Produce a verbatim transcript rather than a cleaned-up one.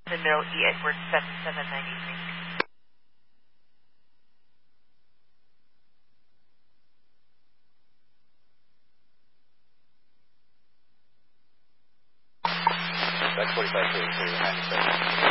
Monroe E. Edwards seven seven nine three. Back forty-five, thirty-three, ninety-seven.